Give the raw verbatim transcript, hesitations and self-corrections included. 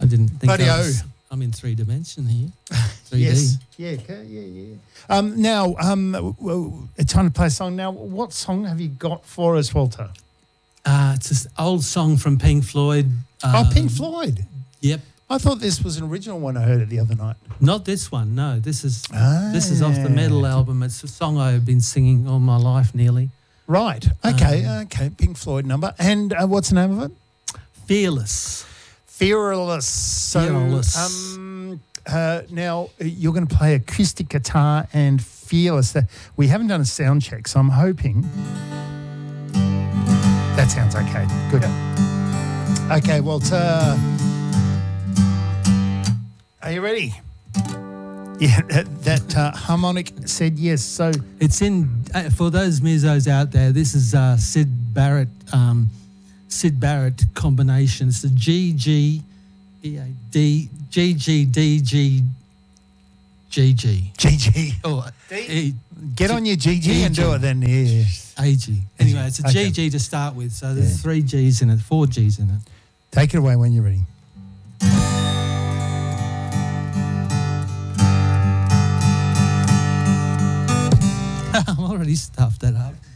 didn't think Bloody I was, I'm in three dimension here. three D. Yes. Yeah, okay, yeah, yeah. Um, now, um, w- w- it's time to play a song. Now, what song have you got for us, Walter? Uh, it's an old song from Pink Floyd. oh, um, Pink Floyd. Yep. I thought this was an original one. I heard it the other night. Not this one, no. This is Ah. this is off the Metal album. It's a song I've been singing all my life nearly. Right. Okay, Um, okay. Pink Floyd number. And uh, what's the name of it? Fearless. Fearless. So, Fearless. Um, uh, now, uh, you're going to play acoustic guitar and Fearless. Uh, We haven't done a sound check, so I'm hoping that sounds okay. Good. Okay, Walter. Are you ready? Yeah, that, that uh, harmonic said yes. So It's in, uh, for those musos out there, this is uh, Sid Barrett, um, Sid Barrett combination. It's the G G E A D, G G D G G G. G G. Oh, E, Get on your G G and do it then. Yeah. A G. Anyway, it's a Okay. G G to start with, so there's Yeah. three G's in it, four G's in it. Take it away when you're ready. I'm already stuffed that up.